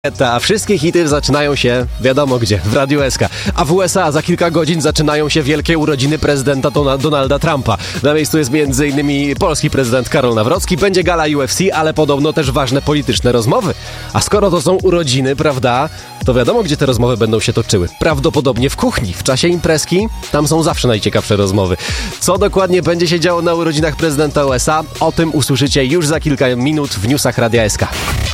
A wszystkie hity zaczynają się wiadomo gdzie, w Radiu SK. A w USA za kilka godzin zaczynają się wielkie urodziny prezydenta Donalda Trumpa. Na miejscu jest m.in. polski prezydent Karol Nawrocki, będzie gala UFC, ale podobno też ważne polityczne rozmowy. A skoro to są urodziny, prawda, to wiadomo gdzie te rozmowy będą się toczyły. Prawdopodobnie w kuchni. W czasie imprezki tam są zawsze najciekawsze rozmowy. Co dokładnie będzie się działo na urodzinach prezydenta USA? O tym usłyszycie już za kilka minut w newsach Radia SK.